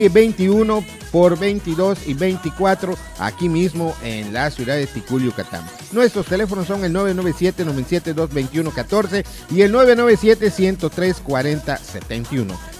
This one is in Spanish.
21 por 22 y 24, aquí mismo en la ciudad de Ticul, Yucatán. Nuestros teléfonos son el 997-972-2114 y el 997-103-4071.